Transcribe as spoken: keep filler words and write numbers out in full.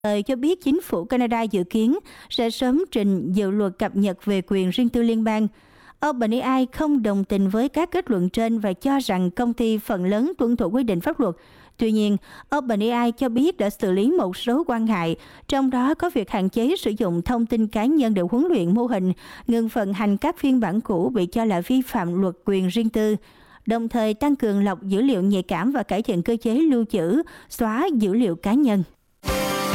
Thời cho biết chính phủ Canada dự kiến sẽ sớm trình dự luật cập nhật về quyền riêng tư liên bang. OpenAI không đồng tình với các kết luận trên và cho rằng công ty phần lớn tuân thủ quy định pháp luật. Tuy nhiên, OpenAI cho biết đã xử lý một số quan ngại, trong đó có việc hạn chế sử dụng thông tin cá nhân để huấn luyện mô hình, ngừng vận hành các phiên bản cũ bị cho là vi phạm luật quyền riêng tư, đồng thời tăng cường lọc dữ liệu nhạy cảm và cải thiện cơ chế lưu trữ, xóa dữ liệu cá nhân.